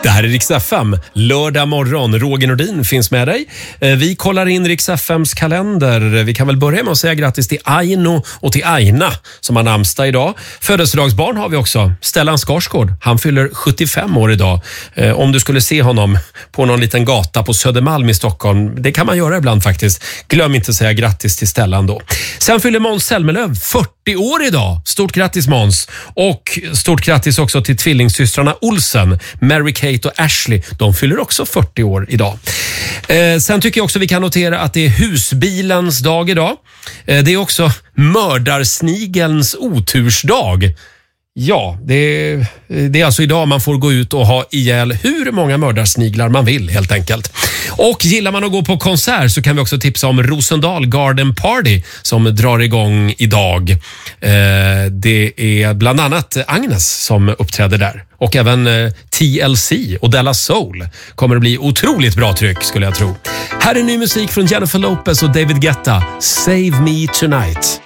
Det här är Rix FM. Lördag morgon. Roger Nordin finns med dig. Vi kollar in Rix FMs kalender. Vi kan väl börja med att säga grattis till Aino och till Aina som har namnsdag idag. Födelsedagsbarn har vi också. Stellan Skarsgård. Han fyller 75 år idag. Om du skulle se honom på någon liten gata på Södermalm i Stockholm. Det kan man göra ibland faktiskt. Glöm inte att säga grattis till Stellan då. Sen fyller Måns Zelmerlöw 40 år idag. Stort grattis Måns. Och stort grattis också till tvillingsystrarna Olsen. Mary-Kate och Ashley, de fyller också 40 år idag. Sen tycker jag också vi kan notera att det är husbilens dag idag. Det är också mördarsnigelns otursdag. Ja, det är alltså idag man får gå ut och ha ihjäl hur många mördarsniglar man vill helt enkelt. Och gillar man att gå på konsert så kan vi också tipsa om Rosendal Garden Party som drar igång idag. Det är bland annat Agnes som uppträder där. Och även TLC och Della Soul kommer att bli otroligt bra tryck skulle jag tro. Här är ny musik från Jennifer Lopez och David Guetta. Save Me Tonight.